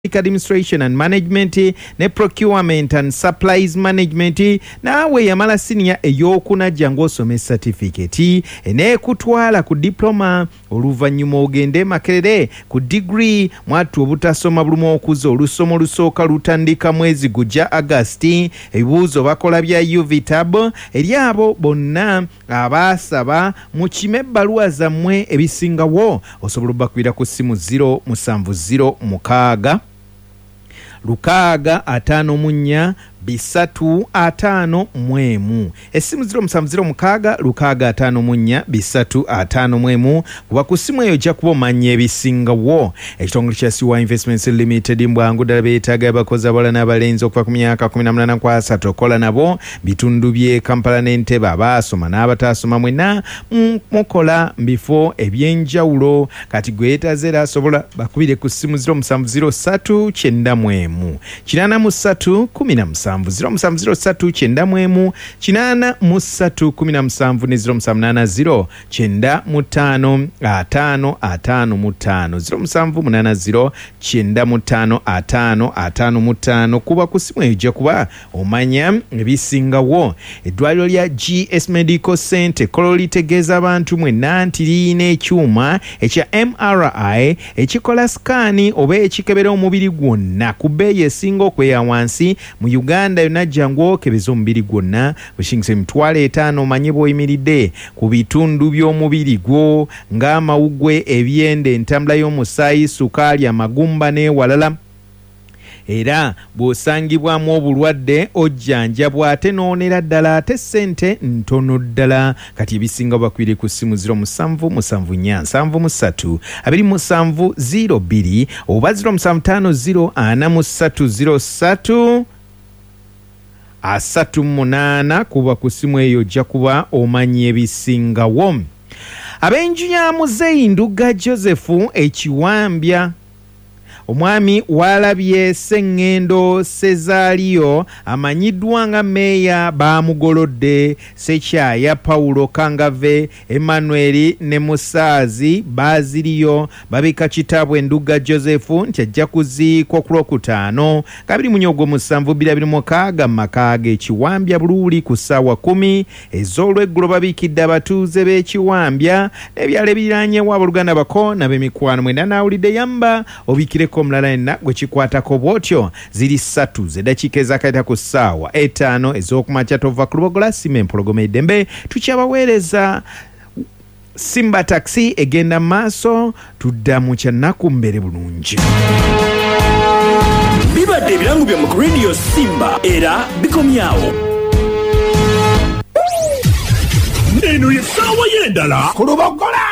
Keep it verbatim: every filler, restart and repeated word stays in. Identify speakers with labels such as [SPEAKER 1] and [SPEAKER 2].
[SPEAKER 1] Administration and Management ne Procurement and Supplies Management nawe yamala senior eyokunajja ng'osome certificate enekutwala ku diploma oluvannyuma ogende Makerere ku degree mwatu obutasoma bulumu okuza olusomo lusooka lutandika mwezi gujja August ebibuuzo bakola bya U V T A B eri abo bonna abaasaba mu kime ebbaluwa zammwe ebisingawo osobola obbakubira ku ssimu zero musanvu zero mukaaga lukaaga atano munya bisatu atano mwemu essimu ziro musanvu ziro mukaaga lukaaga atano munya bisatu atano mwemu kuba ku ssimu eyo ojja kuba omanya ebisingawo ekitongole kya C Y Investments Limited mbwangu ddala beetaaga abakozi abalala n'abalenzi okuva ku myaka kumi na munaana nkwasatu okola nabo bitundu by'e Kampala n'Entebbe abaasoma n'abataasoma mwena mukola mbifo ebyenjawulo kati gwe yeetaaze era asobola bakubire ku ssimu ziro musanvu ziro ssatu kyenda mwemu kinaana mu ssatu kumi na musanvu ziro musanvu ziro ssatu kyenda mwemu kinaana mu ssatu kumi na musanvu ne ziro musanvu munaana ziro kyenda mu ttaano ataano ataano mu ttaano ziro musanvu munaana ziro kyenda mu ttaano ataano ataano mu ttaano kuba ku ssimu eyo ojja kuba omanya ebisingawo eddwaliro lya G S Medical Center kolo litegeeza abantu mwenna nti lirina ekyuma ekya M R I ekikola sikaani oba ekikebera omubiri gwonna ku bbeeyi esinga okweya wansi mu Uganda yonna jangu okebeza omubiri gwonna bushingise emitwalo etaano omanye bw'oyimiridde ku bitundu by'omubiri gwo ng'amawugwe ebyende entambula y'omusaayi sukaali amagumba n'ewalala era bw'osangibwamu obulwadde ojjanjabwa ate n'onera ddala ate ssente ntono ddala kati ebisinga bakwire ku ssimu ziro musanvu musanvu nnya nsanvu mu ssatu abiri musanvu ziro bbiri oba ziro musanvu ttaano ziro ana mu ssatu ziro ssatu asatu munaana kuba ku ssimu eyo ojja kuba omanya ebisingawo ab'enjunyamu Zeyinduga Joseph ekiwambya omwami walabye Sengendo Cesario amanyiddwa nga meeya baamugolodde Sekyaya Paulo Kangave Emmanuel ne Musaazi Baziriyo babika kitabwe Nduga Joseph nti ajja kuziikwa ku Lwokutaano kabiri munyogo musanvu bbiri abiri mukaaga makaaga ekiwambya Buluuli ku ssaawa kumi ez'olweggulo babiikidde abatuuze b'ekiwambya n'ebyalo ebiriraanyeewo abooluganda bako n'ab'emikwano mwenda naawulidde yamba obiikireko omulala yenna gwe kikwatako bw'otyo ziri ssatu z'eddakiika ezakayita ku ssaawa etaano ez'okumakya tova ku lubogola sima empologoma eddembe tukyabaweereza Simba Taxi egenda maaso tudda mu kyannaku mbere bulungi
[SPEAKER 2] bibadde ebirango bya mu Radio Simba era bikomyawo neno ye ssaawa y'endala ku lubogola